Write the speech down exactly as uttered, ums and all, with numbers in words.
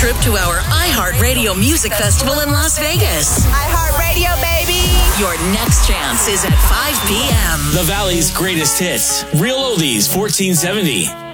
trip to our iHeartRadio Music Festival in Las Vegas. iHeartRadio, baby! Your next chance is at five p.m. The Valley's greatest hits. Real Oldies fourteen seventy.